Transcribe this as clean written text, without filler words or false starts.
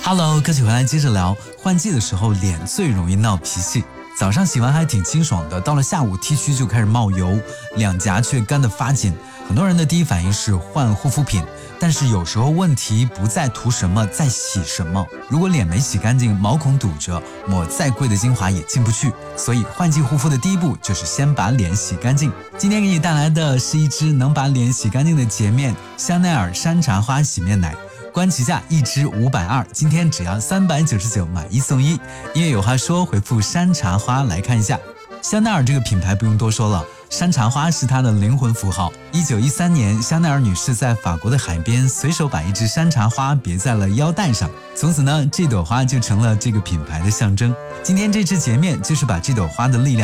Hello，歌曲回来接着聊。换季的时候脸最容易闹脾气，早上洗完还挺清爽的，到了下午 T 区就开始冒油，两颊却干得发紧。很多人的第一反应是换护肤品，但是有时候问题不在涂什么，在洗什么。如果脸没洗干净，毛孔堵着，抹再贵的精华也进不去。所以换季护肤的第一步就是先把脸洗干净。今天给你带来的是一支能把脸洗干净的洁面——香奈儿山茶花洗面奶。官旗价一支520，今天只要399买一送一。音乐有话说，回复山茶花来看一下。香奈儿这个品牌不用多说了，山茶花是它的灵魂符号。1913年，香奈儿女士在法国的海边随手把一支山茶花别在了腰带上，从此呢，这朵花就成了这个品牌的象征。今天这支洁面就是把这朵花的力量